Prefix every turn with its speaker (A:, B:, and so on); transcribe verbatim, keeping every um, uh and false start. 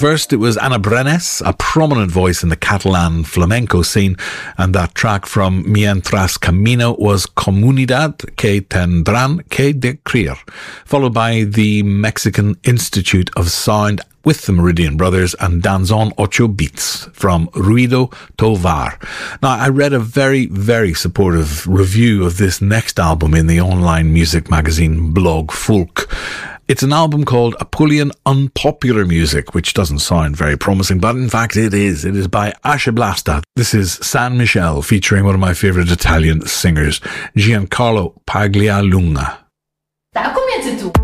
A: First, it was Ana Brenes, a prominent voice in the Catalan flamenco scene, and that track from Mientras Camino was Comunidad que tendrán que decreer, followed by the Mexican Institute of Sound with the Meridian Brothers and Danzón Ocho Beats from Ruido Tovar. Now, I read a very, very supportive review of this next album in the online music magazine blog Folk. It's an album called Apulian Unpopular Music, which doesn't sound very promising, but in fact it is. It is by Asce Blasta. This is San Michele, featuring one of my favourite Italian singers, Giancarlo Paglialunga.
B: Tá, comienza tu.